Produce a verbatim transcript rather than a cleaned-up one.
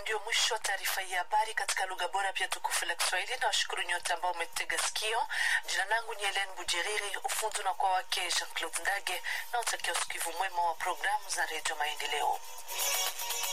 ndio mwisho taarifa ya habari katika lugha bora pia tukufu la Kiswahili, na washukuru nyote ambao umetega sikio. Jina langu ni Helen Bujeriri, ufundi na kwa wake Jean-Claude Ndage, na utakia usikivu mwema wa programu za Radio Maendeleo.